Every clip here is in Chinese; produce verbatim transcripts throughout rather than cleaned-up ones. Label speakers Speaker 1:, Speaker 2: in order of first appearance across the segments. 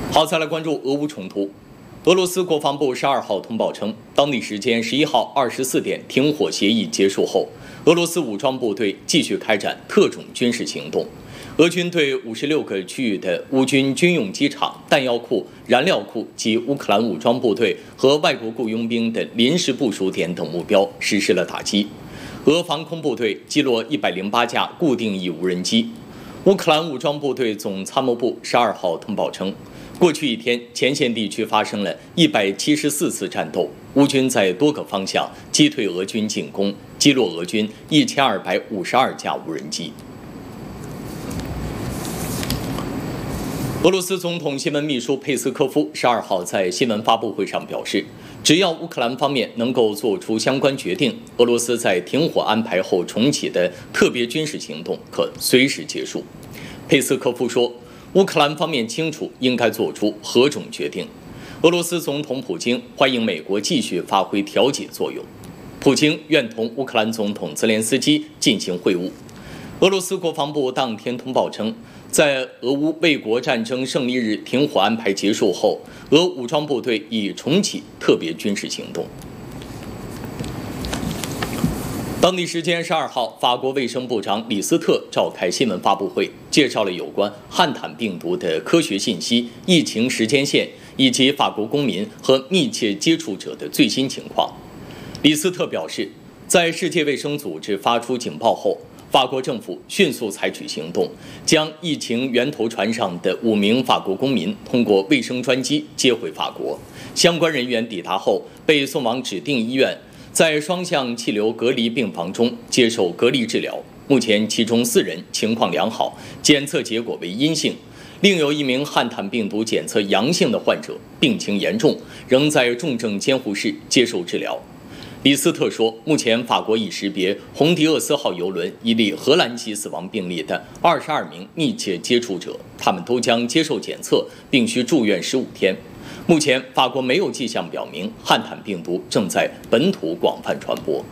Speaker 1: 好，再来关注俄乌冲突。俄罗斯国防部十二号通报称，当地时间十一号二十四点停火协议结束后，俄罗斯武装部队继续开展特种军事行动。俄军对五十六个区域的乌军军用机场、弹药库、燃料库及乌克兰武装部队和外国雇佣兵的临时部署点等目标实施了打击。俄防空部队击落一百零八架固定翼无人机。乌克兰武装部队总参谋部十二号通报称，过去一天，前线地区发生了一百七十四次战斗，乌军在多个方向击退俄军进攻，击落俄军一千二百五十二架无人机。俄罗斯总统新闻秘书佩斯科夫十二号在新闻发布会上表示，只要乌克兰方面能够做出相关决定，俄罗斯在停火安排后重启的特别军事行动可随时结束。佩斯科夫说，乌克兰方面清楚应该做出何种决定。俄罗斯总统普京欢迎美国继续发挥调解作用。普京愿同乌克兰总统泽连斯基进行会晤。俄罗斯国防部当天通报称，在俄乌卫国战争胜利日停火安排结束后，俄武装部队已重启特别军事行动。当地时间十二号，法国卫生部长李斯特召开新闻发布会，介绍了有关汉坦病毒的科学信息、疫情时间线以及法国公民和密切接触者的最新情况。李斯特表示，在世界卫生组织发出警报后，法国政府迅速采取行动，将疫情源头船上的五名法国公民通过卫生专机接回法国。相关人员抵达后被送往指定医院，在双向气流隔离病房中接受隔离治疗。目前，其中四人情况良好，检测结果为阴性；另有一名汉坦病毒检测阳性的患者病情严重，仍在重症监护室接受治疗。李斯特说，目前法国已识别红迪厄斯号邮轮一例荷兰籍死亡病例的二十二名密切接触者，他们都将接受检测，并需住院十五天。目前，法国没有迹象表明汉坦病毒正在本土广泛传播。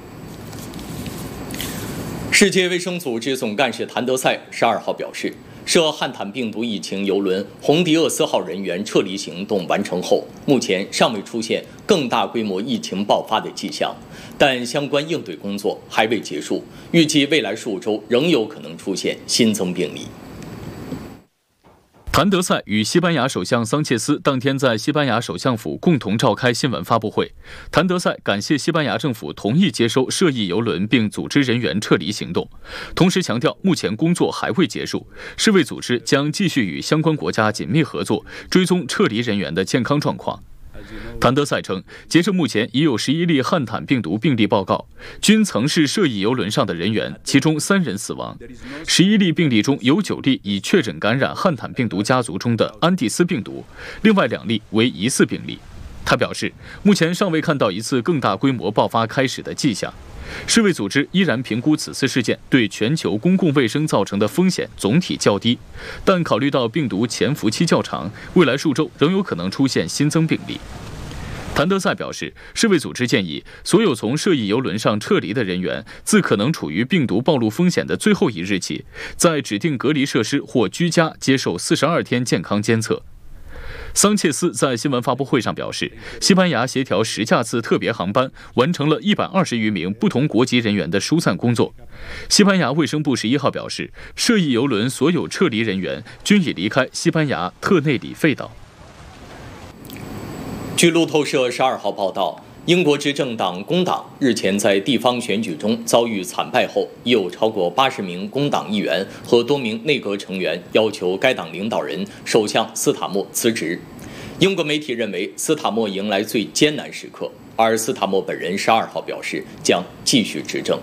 Speaker 1: 世界卫生组织总干事谭德赛十二号表示，涉汉坦病毒疫情邮轮红迪厄斯号人员撤离行动完成后，目前尚未出现更大规模疫情爆发的迹象，但相关应对工作还未结束，预计未来数周仍有可能出现新增病例。
Speaker 2: 谭德赛与西班牙首相桑切斯当天在西班牙首相府共同召开新闻发布会。谭德赛感谢西班牙政府同意接收涉疫邮轮并组织人员撤离行动，同时强调目前工作还未结束，世卫组织将继续与相关国家紧密合作，追踪撤离人员的健康状况。谭德赛称，截至目前已有十一例汉坦病毒病例报告，均曾是涉疫邮轮上的人员，其中三人死亡。十一例病例中有九例已确诊感染汉坦病毒家族中的安第斯病毒，另外两例为疑似病例。他表示，目前尚未看到一次更大规模爆发开始的迹象。世卫组织依然评估此次事件对全球公共卫生造成的风险总体较低，但考虑到病毒潜伏期较长，未来数周仍有可能出现新增病例。谭德赛表示，世卫组织建议所有从涉疫邮轮上撤离的人员，自可能处于病毒暴露风险的最后一日起，在指定隔离设施或居家接受四十二天健康监测。桑切斯在新闻发布会上表示，西班牙协调十架次特别航班，完成了一百二十余名不同国籍人员的疏散工作。西班牙卫生部十一号表示，涉疫邮轮所有撤离人员均已离开西班牙特内里费岛。
Speaker 1: 据路透社十二号报道，英国执政党工党日前在地方选举中遭遇惨败后，已有超过八十名工党议员和多名内阁成员要求该党领导人首相斯塔默辞职。英国媒体认为斯塔默迎来最艰难时刻，而斯塔默本人十二号表示将继续执政。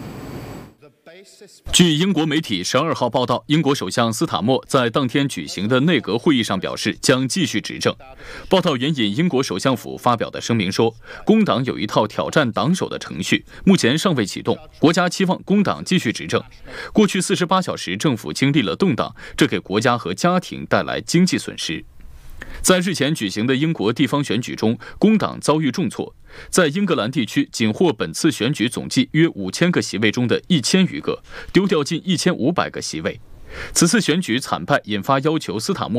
Speaker 2: 据英国媒体十二号报道，英国首相斯塔默在当天举行的内阁会议上表示将继续执政。报道援引英国首相府发表的声明说，工党有一套挑战党首的程序，目前尚未启动，国家期望工党继续执政。过去四十八小时，政府经历了动荡，这给国家和家庭带来经济损失。在日前举行的英国地方选举中，工党遭遇重挫，在英格兰地区仅获本次选举总计约五千个席位中的一千余个，丢掉近一千五百个席位。此次选举惨败引发要求斯塔默